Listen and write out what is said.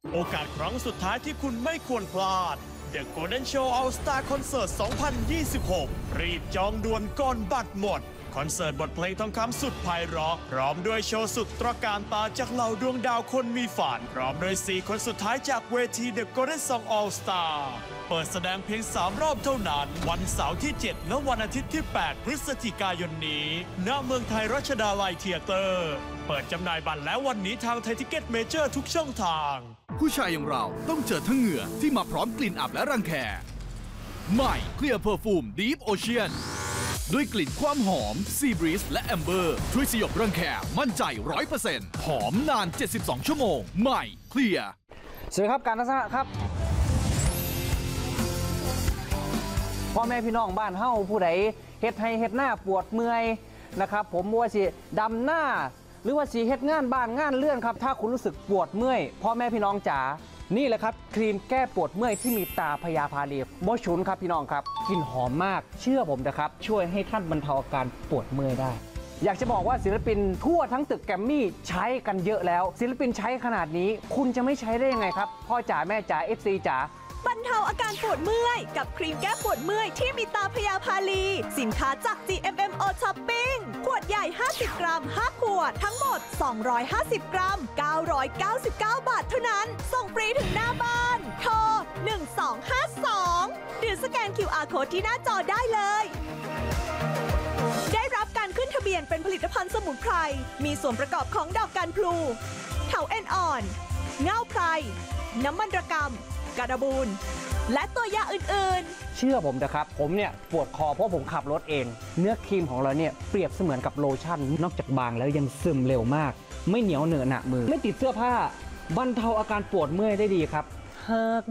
โอกาสครั้งสุดท้ายที่คุณไม่ควรพลาด The Golden Show All Star Concert 2026 รีบจองด่วนก่อนบัตรหมดคอนเสิร์ตบทเพลงทองคำสุดไพเราะพร้อมด้วยโชว์สุดตระการตาจากเหล่าดวงดาวคนมีฝันพร้อมด้วย4คนสุดท้ายจากเวที The Golden Song All Star เปิดแสดงเพียง3 รอบเท่านั้นวันเสาร์ที่ 7 และวันอาทิตย์ที่ 8 พฤศจิกายนนี้ณเมืองไทยรัชดาลัยเธียเตอร์เปิดจำหน่ายบัตรแล้ววันนี้ทางไทยทิเก็ตเมเจอร์ทุกช่องทางผู้ชายอย่างเราต้องเจอทั้งเหงื่อที่มาพร้อมกลิ่นอับและรังแคใหม่เคลียร์เพอร์ฟูม Deep Ocean ด้วยกลิ่นความหอม Sea Breeze และ Amber ช่วยสยบรังแคมั่นใจ 100% หอมนาน 72 ชั่วโมงใหม่เคลียร์สวัสดีครับการทัศนะครับพ่อแม่พี่น้องบ้านเฮาผู้ใดเฮ็ดให้เฮ็ดหน้าปวดเมื่อยนะครับผมว่าสิดำหน้าหรือว่าสิเฮ็ดงานบ้านงานเลื่อนครับถ้าคุณรู้สึกปวดเมื่อยพ่อแม่พี่น้องจ๋านี่แหละครับครีมแก้ปวดเมื่อยที่มีตาพญาพาเลบ่ฉุนครับพี่น้องครับกลิ่นหอมมากเชื่อผมนะครับช่วยให้ท่านบรรเทาอาการปวดเมื่อยได้อยากจะบอกว่าศิลปินทั่วทั้งตึกแกรมมี่ใช้กันเยอะแล้วศิลปินใช้ขนาดนี้คุณจะไม่ใช้ได้ยังไงครับพ่อจ๋าแม่จ๋า FC จ๋าบรรเทาอาการปวดเมื่อยกับครีมแก้ปวดเมื่อยที่มีตาพญาพาลีสินค้าจาก GMMO Shopping ขวดใหญ่50 กรัม5ขวดทั้งหมด250 กรัม999 บาทเท่านั้นส่งฟรีถึงหน้าบ้านโทร1252หรือสแกน QR Code ที่หน้าจอได้เลยได้รับการขึ้นทะเบียนเป็นผลิตภัณฑ์สมุนไพรมีส่วนประกอบของดอกกันพลูเถาเอ็นอ่อนเง่าไพรน้ำมันระกำกระบูนและตัวยาอื่นๆเชื่อผมนะครับผมเนี่ยปวดคอเพราะผมขับรถเองเนื้อครีมของเราเนี่ยเปรียบเสมือนกับโลชั่นนอกจากบางแล้วยังซึมเร็วมากไม่เหนียวเหนอะหนะมือไม่ติดเสื้อผ้าบรรเทาอาการปวดเมื่อยได้ดีครับหาก